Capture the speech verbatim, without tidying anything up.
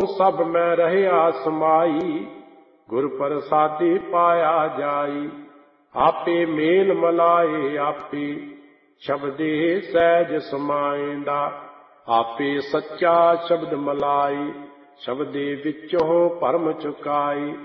ਸਭ ਮੈਂ ਰਹਿਆ ਸਮਾਈ, ਗੁਰ ਪ੍ਰਸਾਦੀ ਪਾਇਆ ਜਾਈ। ਆਪੇ ਮੇਲ ਮਲਾਏ ਆਪੇ, ਸ਼ਬਦੇ ਸਹਿਜ ਸਮਾਇਂਦਾ। ਆਪੇ ਸੱਚਾ ਸ਼ਬਦ ਮਲਾਈ, ਸ਼ਬਦੇ ਵਿੱਚੋਂ ਭਰਮ ਚੁਕਾਈ।